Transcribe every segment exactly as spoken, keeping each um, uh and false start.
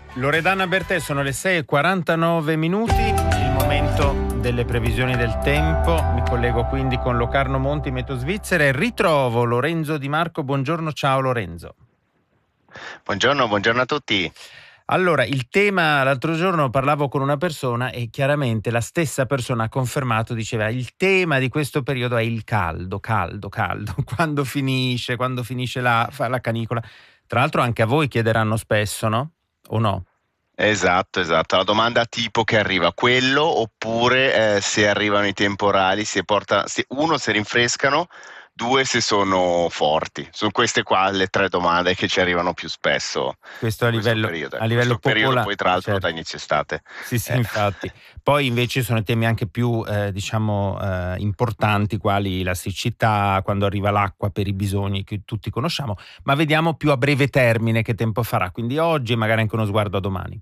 Loredana Bertè, sono le sei e quarantanove minuti, il momento delle previsioni del tempo. Mi collego quindi con Locarno Monti, Meteo Svizzera, e ritrovo Lorenzo Di Marco. Buongiorno, ciao Lorenzo. Buongiorno, buongiorno a tutti. Allora, il tema, l'altro giorno parlavo con una persona e chiaramente la stessa persona ha confermato, diceva il tema di questo periodo è il caldo, caldo, caldo, quando finisce, quando finisce la, fa la canicola. Tra l'altro anche a voi chiederanno spesso, no? O no? Esatto, esatto. La domanda tipo che arriva, quello oppure eh, se arrivano i temporali, se porta, se, uno se rinfrescano, due se sono forti. Sono queste qua le tre domande che ci arrivano più spesso Questo a in questo livello, periodo. a livello Questo periodo popolare, poi tra l'altro certo. da inizio estate. Sì, sì, Eh. infatti. Poi invece sono temi anche più, eh, diciamo, eh, importanti, quali la siccità, quando arriva l'acqua per i bisogni che tutti conosciamo, ma vediamo più a breve termine che tempo farà, quindi oggi e magari anche uno sguardo a domani.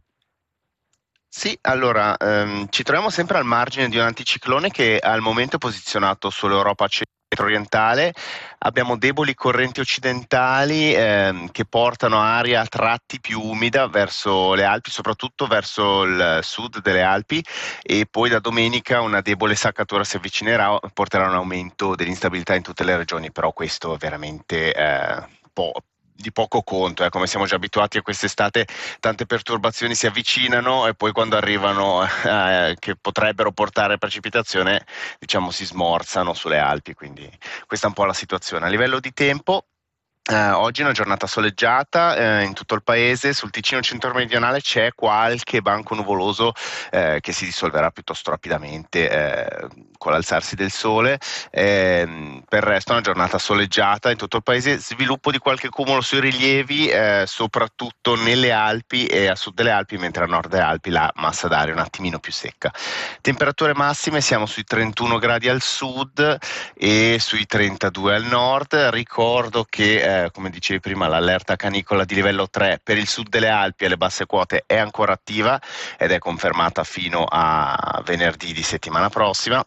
Sì, allora ehm, ci troviamo sempre al margine di un anticiclone che al momento è posizionato sull'Europa centro-orientale. Abbiamo deboli correnti occidentali ehm, che portano aria a tratti più umida verso le Alpi, soprattutto verso il sud delle Alpi, e poi da domenica una debole saccatura si avvicinerà, porterà a un aumento dell'instabilità in tutte le regioni, però questo è veramente eh, po- di poco conto, eh. Come siamo già abituati a quest'estate, tante perturbazioni si avvicinano e poi quando arrivano eh, che potrebbero portare precipitazione, diciamo, si smorzano sulle Alpi, quindi questa è un po' la situazione. A livello di tempo, eh, oggi è una giornata soleggiata eh, in tutto il paese. Sul Ticino centro-meridionale c'è qualche banco nuvoloso eh, che si dissolverà piuttosto rapidamente eh, con l'alzarsi del sole. Eh, per il resto è una giornata soleggiata in tutto il paese, sviluppo di qualche cumulo sui rilievi, eh, soprattutto nelle Alpi e a sud delle Alpi, mentre a nord delle Alpi la massa d'aria è un attimino più secca. Temperature massime, siamo sui trentuno gradi al sud e sui trentadue al nord. Ricordo che, eh, come dicevi prima, l'allerta canicola di livello tre per il sud delle Alpi e le basse quote è ancora attiva ed è confermata fino a venerdì di settimana prossima.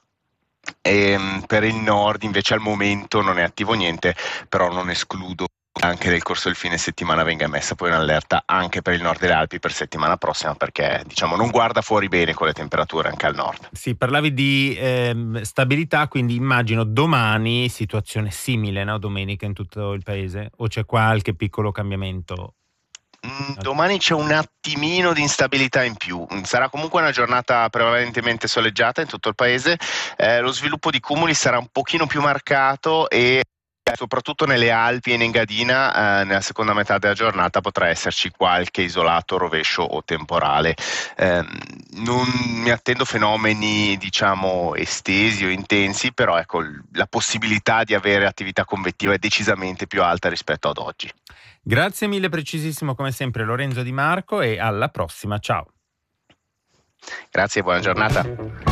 E per il nord invece al momento non è attivo niente, però non escludo che anche nel corso del fine settimana venga emessa poi un'allerta anche per il nord delle Alpi per settimana prossima, perché diciamo non guarda fuori bene con le temperature anche al nord. Sì, parlavi di ehm, stabilità, quindi immagino domani situazione simile, no? Domenica in tutto il paese, o c'è qualche piccolo cambiamento? Mm, domani c'è un attimino di instabilità in più, sarà comunque una giornata prevalentemente soleggiata in tutto il paese, eh, lo sviluppo di cumuli sarà un pochino più marcato e soprattutto nelle Alpi e in Engadina eh, nella seconda metà della giornata potrà esserci qualche isolato rovescio o temporale. Eh, non mi attendo fenomeni diciamo estesi o intensi, però ecco, la possibilità di avere attività convettiva è decisamente più alta rispetto ad oggi. Grazie mille, precisissimo come sempre Lorenzo Di Marco, e alla prossima, ciao. Grazie e buona giornata.